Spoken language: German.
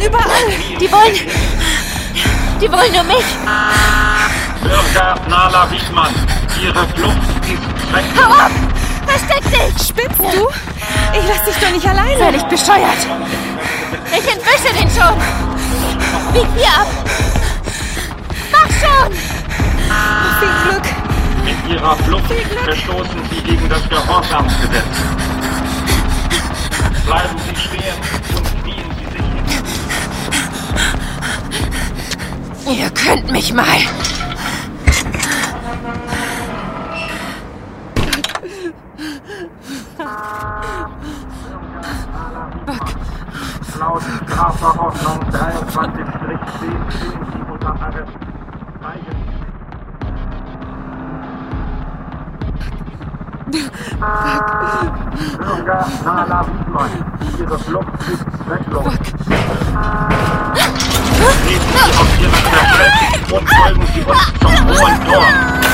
überall. Die wollen nur mich. Bürger Nala Wiedmann, Ihre Flucht ist weg. Hau ab! Versteck dich! Spinnst du? Ich lass dich doch nicht alleine. Völlig bescheuert. Ich entwische den schon. Bieg hier ab. Mach schon! Viel Glück. Mit Ihrer Flucht verstoßen Sie gegen das Gehorsamsgesetz. Bleiben Sie stehen und knien Sie sich hin. Ihr könnt mich mal. Laut Strafverordnung 23-10 stehen Sie unter Arrest. Bürger Nala Wiedmann, Ihre Flucht ist zwecklos. Treten Sie auf Ihre Plätze und folgen Sie uns zum Hohen Tor.